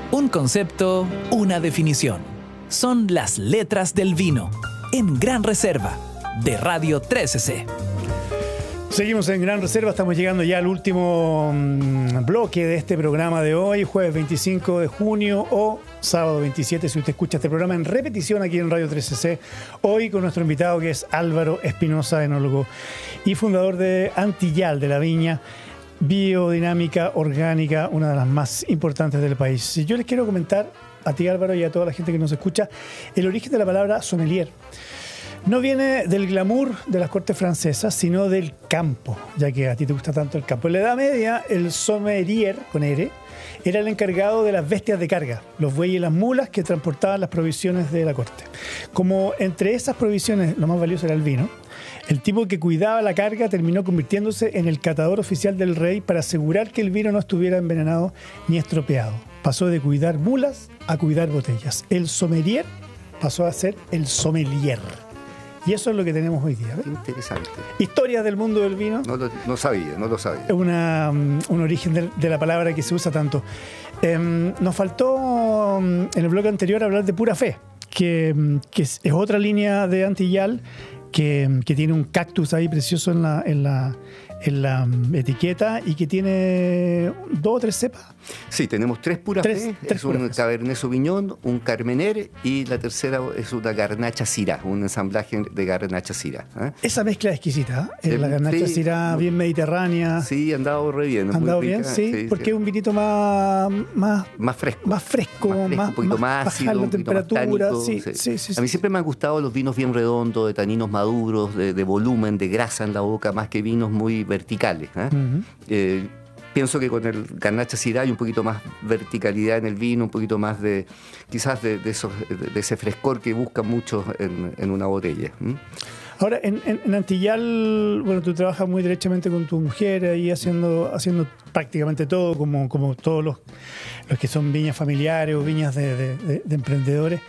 Un concepto, una definición. Son las letras del vino. En Gran Reserva, de Radio 13C. Seguimos en Gran Reserva, estamos llegando ya al último bloque de este programa de hoy, jueves 25 de junio o sábado 27, si usted escucha este programa en repetición aquí en Radio 13C. Hoy con nuestro invitado que es Álvaro Espinosa, enólogo y fundador de Antillal de la Viña, biodinámica orgánica, una de las más importantes del país. Yo les quiero comentar a ti, Álvaro, y a toda la gente que nos escucha, el origen de la palabra sommelier. No viene del glamour de las cortes francesas, sino del campo, ya que a ti te gusta tanto el campo. En la Edad Media, el sommelier, con R, era el encargado de las bestias de carga, los bueyes y las mulas que transportaban las provisiones de la corte. Como entre esas provisiones lo más valioso era el vino, el tipo que cuidaba la carga terminó convirtiéndose en el catador oficial del rey para asegurar que el vino no estuviera envenenado ni estropeado. Pasó de cuidar mulas a cuidar botellas. El sommelier pasó a ser el sommelier. Y eso es lo que tenemos hoy día. Qué interesante. Historias del mundo del vino. No lo sabía. Es un origen de la palabra que se usa tanto. Nos faltó en el bloque anterior hablar de Pura Fe, que es otra línea de Antillal que tiene un cactus ahí precioso en la etiqueta y que tiene 2 o 3 cepas. Sí, tenemos 3 Pura Fe. Es un Cabernet Sauvignon, un Carmener y la tercera es una Garnacha Syrah, un ensamblaje de Garnacha Syrah. Esa mezcla es exquisita, la Garnacha Syrah bien mediterránea. Sí, han dado re bien. Han dado bien, sí, porque es un vinito más fresco. Más fresco, un poquito más ácido, bajar la temperatura. Sí. A mí siempre me han gustado los vinos bien redondos, de taninos maduros, de volumen, de grasa en la boca, más que vinos muy verticales. Pienso que con el Garnacha Syrah hay un poquito más verticalidad en el vino, un poquito más de quizás de ese frescor que buscan muchos en una botella. Ahora, en Antillal, bueno, tú trabajas muy derechamente con tu mujer ahí haciendo prácticamente todo, como todos los que son viñas familiares o viñas de emprendedores.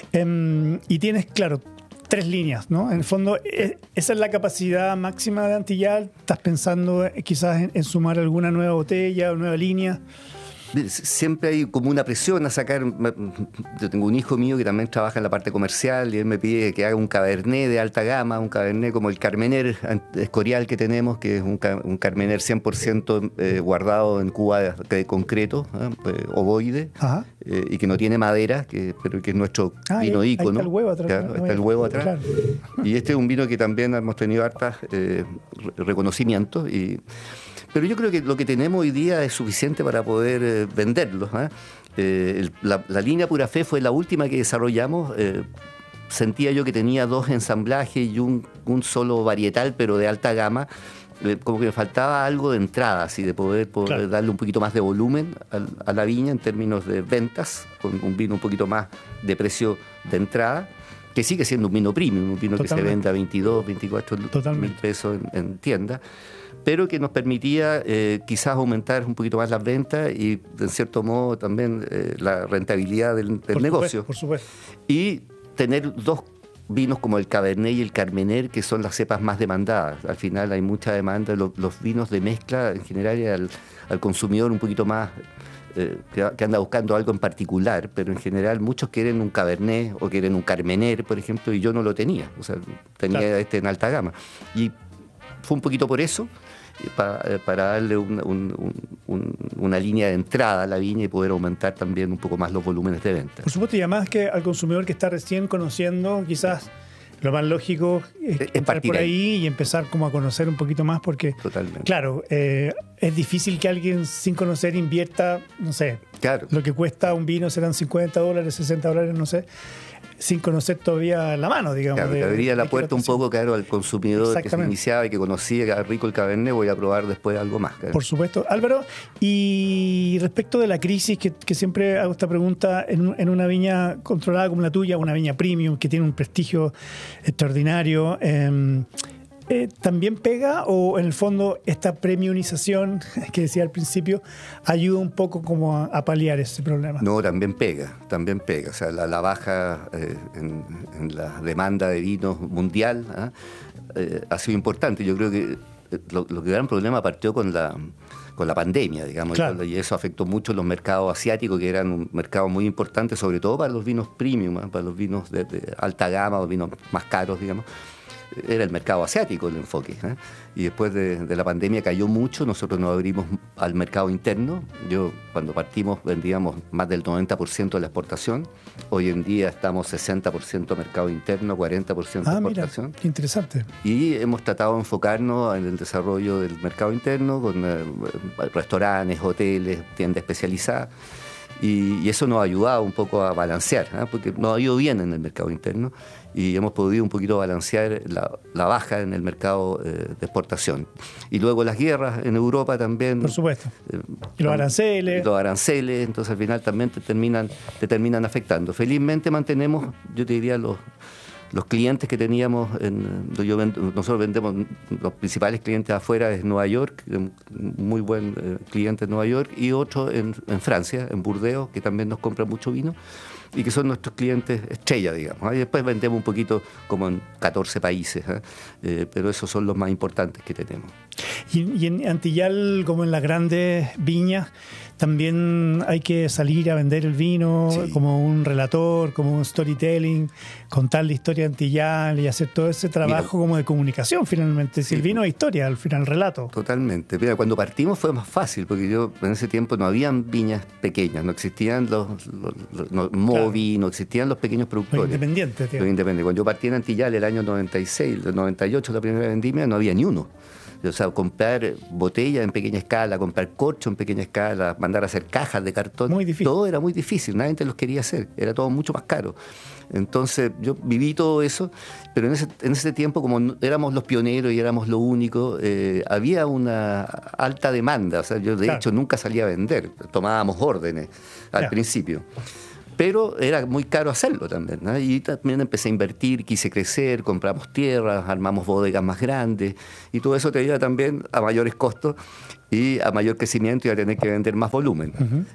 Y tienes, claro, 3 líneas, ¿no? En el fondo, esa es la capacidad máxima de Antillal. ¿Estás pensando quizás en sumar alguna nueva botella o nueva línea? Siempre hay como una presión a sacar. Yo tengo un hijo mío que también trabaja en la parte comercial y él me pide que haga un Cabernet de alta gama, un Cabernet como el Carmener Escorial que tenemos, que es un Carmener 100% guardado en cuba de concreto, ovoide, y que no tiene madera, pero que es nuestro vino ícono. Ahí está el huevo atrás. Claro, está el huevo atrás. Claro. Y este es un vino que también hemos tenido hartas reconocimientos pero yo creo que lo que tenemos hoy día es suficiente para poder venderlos. La línea Pura Fe fue la última que desarrollamos. Sentía yo que tenía 2 ensamblajes y un solo varietal, pero de alta gama. Como que me faltaba algo de entrada, así de poder claro, darle un poquito más de volumen a la viña en términos de ventas, con un vino un poquito más de precio de entrada, que sigue siendo un vino premium, un vino Totalmente. Que se vende a 22, 24 mil pesos en tienda, pero que nos permitía quizás aumentar un poquito más las ventas y, en cierto modo, también la rentabilidad del negocio. Por supuesto. Y tener 2 vinos como el Cabernet y el Carmener, que son las cepas más demandadas. Al final hay mucha demanda. Los vinos de mezcla, en general, al consumidor un poquito más que anda buscando algo en particular, pero en general muchos quieren un Cabernet o quieren un Carmener, por ejemplo, y yo no lo tenía. O sea, tenía claro, en alta gama. Y fue un poquito por eso, para darle una línea de entrada a la viña y poder aumentar también un poco más los volúmenes de venta. Por supuesto, y además que al consumidor que está recién conociendo, quizás lo más lógico es entrar por ahí y empezar como a conocer un poquito más, porque Totalmente. Claro, es difícil que alguien sin conocer invierta, no sé, claro, lo que cuesta un vino serán $50, $60, no sé, sin conocer todavía la mano, digamos. Claro, te abría la puerta un poco, claro, al consumidor que se iniciaba y que conocía que era rico el Cabernet, voy a probar después algo más. Claro. Por supuesto. Álvaro, y respecto de la crisis, que siempre hago esta pregunta, en una viña controlada como la tuya, una viña premium, que tiene un prestigio extraordinario, ¿también pega o en el fondo esta premiumización que decía al principio ayuda un poco como a paliar ese problema? No, también pega. O sea, la baja en la demanda de vinos mundial ha sido importante. Yo creo que lo que gran problema partió con la pandemia, digamos, claro. y eso afectó mucho los mercados asiáticos, que eran un mercado muy importante, sobre todo para los vinos premium, para los vinos de alta gama o vinos más caros, digamos. Era el mercado asiático el enfoque, ¿eh? Y después de la pandemia cayó mucho, nosotros nos abrimos al mercado interno. Cuando partimos vendíamos más del 90% de la exportación. Hoy en día estamos 60% mercado interno, 40% exportación. Mira, qué interesante. Y hemos tratado de enfocarnos en el desarrollo del mercado interno con restaurantes, hoteles, tiendas especializadas. Y eso nos ha ayudado un poco a balancear, ¿eh? Porque nos ha ido bien en el mercado interno y hemos podido un poquito balancear la baja en el mercado de exportación. Y luego las guerras en Europa también. Por supuesto. Y los aranceles. Los aranceles, entonces al final también te terminan afectando. Felizmente mantenemos, yo te diría, los clientes que teníamos, nosotros vendemos, los principales clientes afuera es Nueva York, muy buen cliente en Nueva York, y otro en Francia, en Burdeos, que también nos compra mucho vino, y que son nuestros clientes estrella, digamos. Y después vendemos un poquito como en 14 países, pero esos son los más importantes que tenemos. Y en Antillal, como en las grandes viñas, también hay que salir a vender el vino, sí, como un relator, como un storytelling, contar la historia de Antillal y hacer todo ese trabajo como de comunicación finalmente. Si el vino es historia, al final relato. Totalmente. Mira, cuando partimos fue más fácil, porque en ese tiempo no habían viñas pequeñas, no existían los Movi, claro, no existían los pequeños productores. Los independientes. Los independientes. Cuando yo partí en Antillal el año 96, el 98, la primera vendimia, no había ni uno. O sea, comprar botellas en pequeña escala, comprar corcho en pequeña escala, mandar a hacer cajas de cartón, muy difícil. Todo era muy difícil, nadie te los quería hacer, era todo mucho más caro. Entonces yo viví todo eso, pero en ese tiempo, como éramos los pioneros y éramos lo único, había una alta demanda. O sea, yo de hecho nunca salía a vender, tomábamos órdenes al principio. Pero era muy caro hacerlo también, ¿no? Y también empecé a invertir, quise crecer, compramos tierras, armamos bodegas más grandes, y todo eso te lleva también a mayores costos y a mayor crecimiento y a tener que vender más volumen.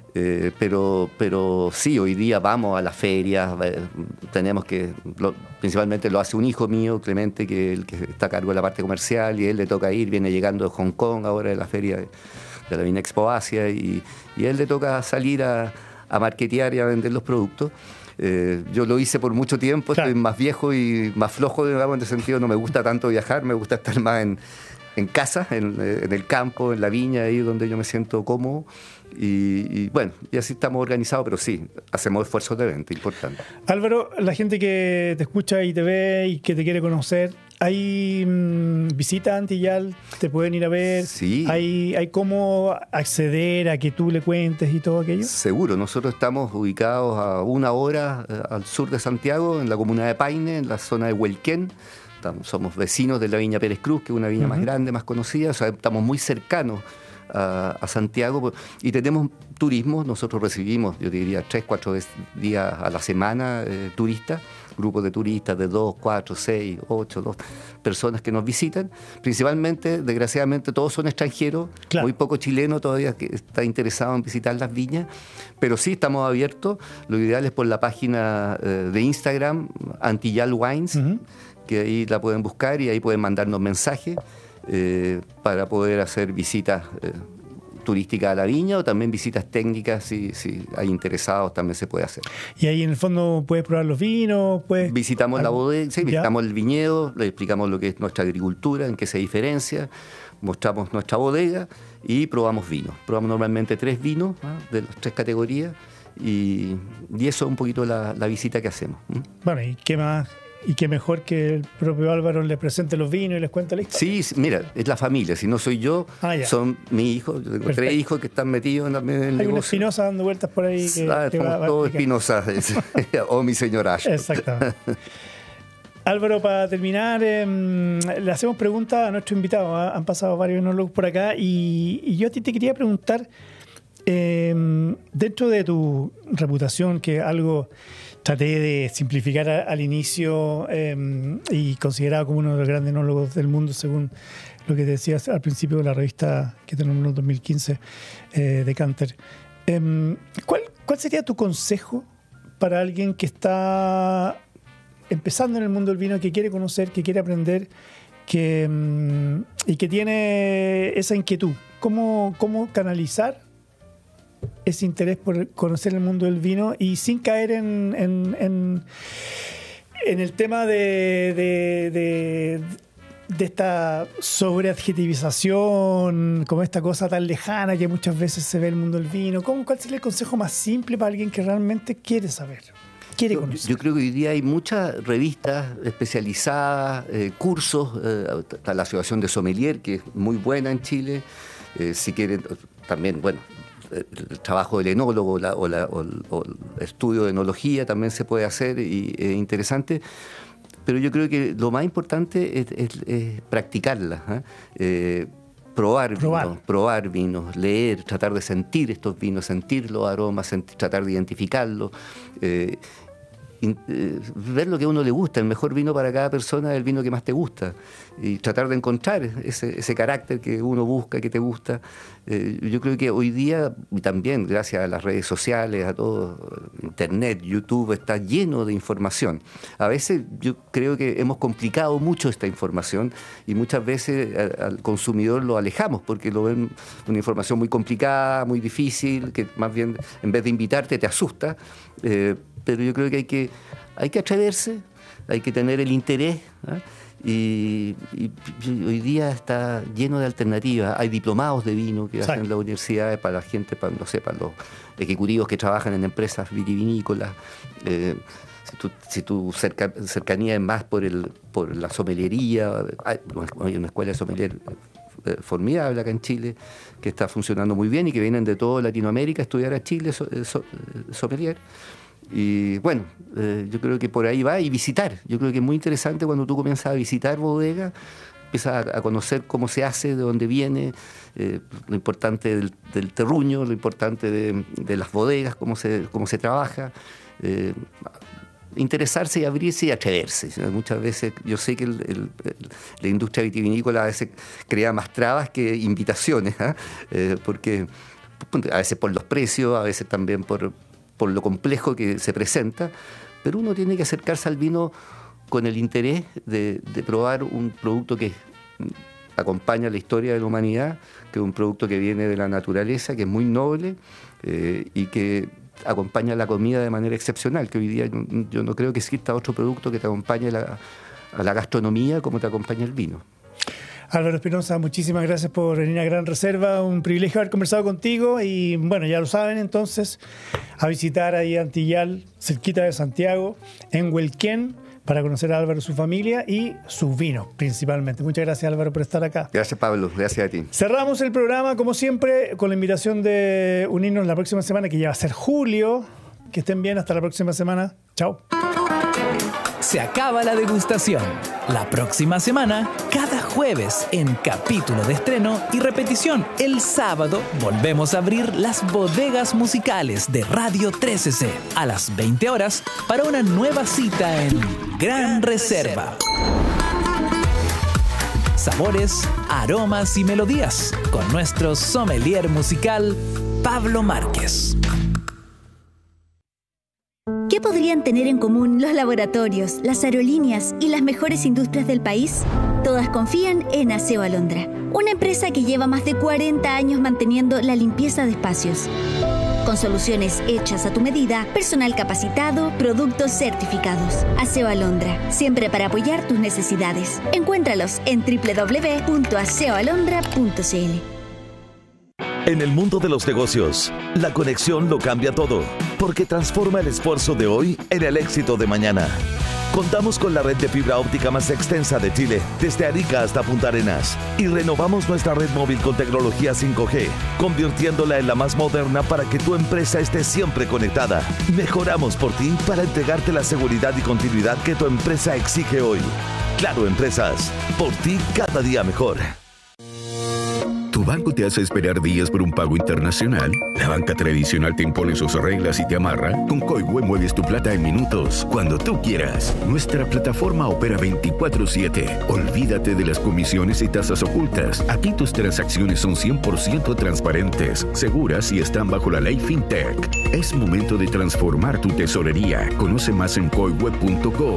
Pero sí, hoy día vamos a las ferias, tenemos que, principalmente lo hace un hijo mío, Clemente, que es el que está a cargo de la parte comercial, y él le toca ir, viene llegando de Hong Kong ahora de la feria de la Vinexpo Asia, y él le toca salir a marketear y a vender los productos. Yo lo hice por mucho tiempo, claro, estoy más viejo y más flojo, digamos, en ese sentido. No me gusta tanto viajar, me gusta estar más en casa, en el campo, en la viña, ahí donde yo me siento cómodo. Y bueno, y así estamos organizados, pero sí, hacemos esfuerzos de venta, importante. Álvaro, la gente que te escucha y te ve y que te quiere conocer, ¿hay visitas a Antillal? ¿Te pueden ir a ver? Sí. ¿Hay cómo acceder a que tú le cuentes y todo aquello? Seguro, nosotros estamos ubicados a 1 hora al sur de Santiago, en la comuna de Paine, en la zona de Huelquén. Somos vecinos de la viña Pérez Cruz, que es una viña más grande, más conocida. O sea, estamos muy cercanos a Santiago, y tenemos turismo. Nosotros recibimos, yo diría, 3-4 días a la semana turistas, grupos de turistas de 2, 4, 6, 8, 2 personas que nos visitan. Principalmente, desgraciadamente, todos son extranjeros, claro, muy poco chileno todavía que está interesado en visitar las viñas, pero sí estamos abiertos. Lo ideal es por la página de Instagram, Antillal Wines, que ahí la pueden buscar y ahí pueden mandarnos mensajes para poder hacer visitas turísticas a la viña, o también visitas técnicas, si hay interesados también se puede hacer. Y ahí en el fondo puedes probar los vinos, visitamos la bodega, sí, visitamos el viñedo, le explicamos lo que es nuestra agricultura, en qué se diferencia, mostramos nuestra bodega y probamos vinos. Probamos normalmente 3 vinos, ¿no?, de las 3 categorías, y eso es un poquito la visita que hacemos. Bueno, ¿y qué más? Y qué mejor que el propio Álvaro les presente los vinos y les cuente la historia. Sí, mira, es la familia. Si no soy yo, son mis hijos. Yo tengo 3 hijos que están metidos en el negocio. Hay una Espinosa dando vueltas por ahí. Somos todos Espinosa, o mi señora Ash. Exactamente. Álvaro, para terminar, le hacemos preguntas a nuestro invitado. Han pasado varios enólogos por acá y yo a ti te quería preguntar, dentro de tu reputación, que algo traté de simplificar al inicio y considerado como uno de los grandes enólogos del mundo, según lo que te decías al principio de la revista que tenemos en el 2015, Decanter. ¿Cuál sería tu consejo para alguien que está empezando en el mundo del vino, que quiere conocer, que quiere aprender y que tiene esa inquietud. ¿Cómo canalizar ese interés por conocer el mundo del vino y sin caer en el tema de esta sobreadjetivización, como esta cosa tan lejana que muchas veces se ve el mundo del vino? ¿Cuál sería el consejo más simple para alguien que realmente quiere saber, quiere conocer? Yo creo que hoy día hay muchas revistas especializadas, cursos, la Asociación de Sommelier, que es muy buena en Chile. Si quieren, también, bueno, el trabajo del enólogo o el estudio de enología también se puede hacer y es interesante. Pero yo creo que lo más importante es practicarla, probar vinos, leer, tratar de sentir estos vinos, sentir los aromas, tratar de identificarlos, ver lo que a uno le gusta. El mejor vino para cada persona es el vino que más te gusta, y tratar de encontrar ese carácter que uno busca, que te gusta. Yo creo que hoy día, y también gracias a las redes sociales, a todo, Internet, YouTube, está lleno de información. A veces yo creo que hemos complicado mucho esta información y muchas veces al consumidor lo alejamos porque lo ven una información muy complicada, muy difícil, que más bien en vez de invitarte te asusta. Pero yo creo que hay que atreverse, hay que tener el interés, ¿eh? Y hoy día está lleno de alternativas. Hay diplomados de vino que hacen las universidades para la gente, para los ejecutivos que trabajan en empresas vitivinícolas. Si tu cercanía es más por la sommeliería, hay una escuela de sommelier formidable acá en Chile que está funcionando muy bien y que vienen de toda Latinoamérica a estudiar a Chile sommelier. Y bueno, yo creo que por ahí va, y visitar. Yo creo que es muy interesante cuando tú comienzas a visitar bodegas, empiezas a conocer cómo se hace, de dónde viene, lo importante del terruño, lo importante de las bodegas, cómo se trabaja. Interesarse y abrirse y atreverse. Muchas veces yo sé que la industria vitivinícola a veces crea más trabas que invitaciones, porque a veces por los precios, a veces también por lo complejo que se presenta, pero uno tiene que acercarse al vino con el interés de probar un producto que acompaña la historia de la humanidad, que es un producto que viene de la naturaleza, que es muy noble y que acompaña la comida de manera excepcional, que hoy día yo no creo que exista otro producto que te acompañe a la gastronomía como te acompaña el vino. Álvaro Espinosa, muchísimas gracias por venir a Gran Reserva. Un privilegio haber conversado contigo y, bueno, ya lo saben, entonces, a visitar ahí Antillal, cerquita de Santiago, en Huelquén, para conocer a Álvaro, su familia y sus vinos, principalmente. Muchas gracias, Álvaro, por estar acá. Gracias, Pablo. Gracias a ti. Cerramos el programa, como siempre, con la invitación de unirnos la próxima semana, que ya va a ser julio. Que estén bien. Hasta la próxima semana. Chao. Se acaba la degustación. La próxima semana, cada jueves, en capítulo de estreno y repetición, el sábado, volvemos a abrir las bodegas musicales de Radio 13C a las 20 horas para una nueva cita en Gran Reserva. Sabores, aromas y melodías con nuestro sommelier musical, Pablo Márquez. ¿Qué podrían tener en común los laboratorios, las aerolíneas y las mejores industrias del país? Todas confían en Aseo Alondra, una empresa que lleva más de 40 años manteniendo la limpieza de espacios. Con soluciones hechas a tu medida, personal capacitado, productos certificados. Aseo Alondra, siempre para apoyar tus necesidades. Encuéntralos en www.aseoalondra.cl. En el mundo de los negocios, la conexión lo cambia todo, porque transforma el esfuerzo de hoy en el éxito de mañana. Contamos con la red de fibra óptica más extensa de Chile, desde Arica hasta Punta Arenas, y renovamos nuestra red móvil con tecnología 5G, convirtiéndola en la más moderna para que tu empresa esté siempre conectada. Mejoramos por ti para entregarte la seguridad y continuidad que tu empresa exige hoy. Claro Empresas, por ti cada día mejor. ¿Tu banco te hace esperar días por un pago internacional? ¿La banca tradicional te impone sus reglas y te amarra? Con Koiwe mueves tu plata en minutos, cuando tú quieras. Nuestra plataforma opera 24/7. Olvídate de las comisiones y tasas ocultas. Aquí tus transacciones son 100% transparentes, seguras y están bajo la ley FinTech. Es momento de transformar tu tesorería. Conoce más en koiwe.com.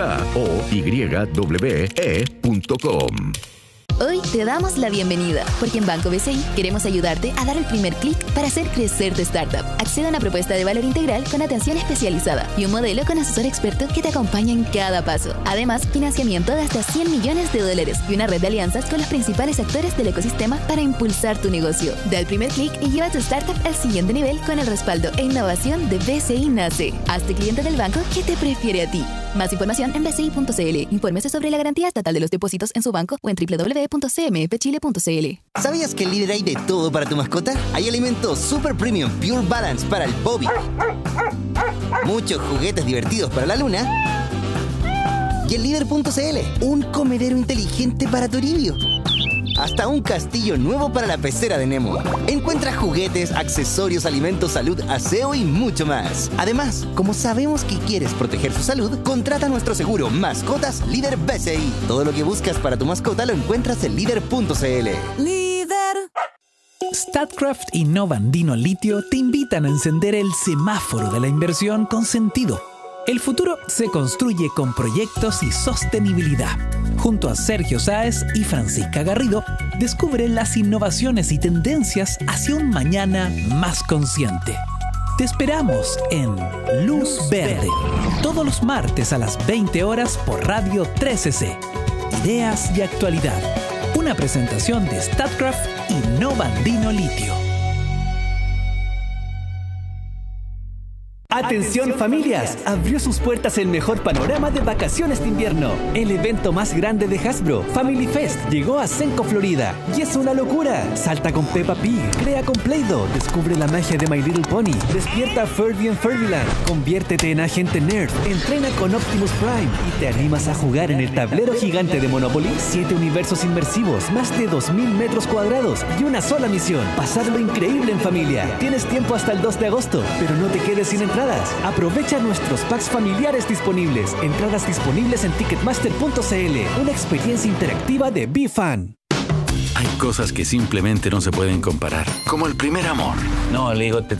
KOYWE.com. Hoy te damos la bienvenida, porque en Banco BCI queremos ayudarte a dar el primer clic para hacer crecer tu startup. Accede a una propuesta de valor integral con atención especializada y un modelo con asesor experto que te acompaña en cada paso. Además, financiamiento de hasta $100 millones y una red de alianzas con los principales actores del ecosistema para impulsar tu negocio. Da el primer clic y lleva tu startup al siguiente nivel con el respaldo e innovación de BCI Nace. Hazte cliente del banco que te prefiere a ti. Más información en bci.cl. Infórmese sobre la garantía estatal de los depósitos en su banco o en www.cmfchile.cl. ¿Sabías que en Líder hay de todo para tu mascota? Hay alimentos Super Premium Pure Balance para el Bobby, muchos juguetes divertidos para la Luna y en Líder.cl, un comedero inteligente para Toribio. Hasta un castillo nuevo para la pecera de Nemo. Encuentra juguetes, accesorios, alimentos, salud, aseo y mucho más. Además, como sabemos que quieres proteger su salud, contrata nuestro seguro Mascotas Líder BCI. Todo lo que buscas para tu mascota lo encuentras en Líder.cl. ¡Líder! Statkraft y Novandino Litio te invitan a encender el semáforo de la inversión con sentido. El futuro se construye con proyectos y sostenibilidad. Junto a Sergio Sáez y Francisca Garrido, descubre las innovaciones y tendencias hacia un mañana más consciente. Te esperamos en Luz Verde, todos los martes a las 20 horas por Radio 13C. Ideas y actualidad. Una presentación de Statkraft y Novandino Litio. Atención familias, abrió sus puertas el mejor panorama de vacaciones de invierno. El evento más grande de Hasbro, Family Fest, llegó a Senco, Florida. Y es una locura. Salta con Peppa Pig, crea con Play-Doh, descubre la magia de My Little Pony, despierta a Furby en Furbyland, conviértete en agente nerd, entrena con Optimus Prime y te animas a jugar en el tablero gigante de Monopoly. 7 universos inmersivos, más de 2.000 metros cuadrados y una sola misión: pasarlo increíble en familia. Tienes tiempo hasta el 2 de agosto, pero no te quedes sin entradas. Aprovecha nuestros packs familiares disponibles. Entradas disponibles en Ticketmaster.cl. Una experiencia interactiva de BeFan. Hay cosas que simplemente no se pueden comparar. Como el primer amor. No, le digo, te